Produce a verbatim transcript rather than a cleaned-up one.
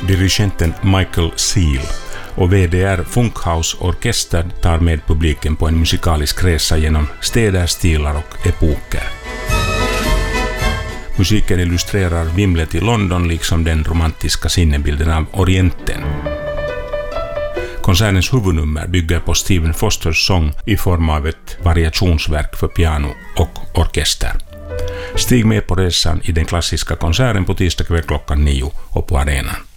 dirigenten Michael Seal och V D R Funkhaus Orkester tar med publiken på en musikalisk resa genom städer, stilar och epoker. Musiken illustrerar vimlet i London liksom den romantiska sinnebilden av Orienten. Konsertens huvudnummer bygger på Stephen Fosters sång i form av ett variationsverk för piano och orkester. Stig med på resan i den klassiska konserten på tisdag kväll klockan nio och på arenan.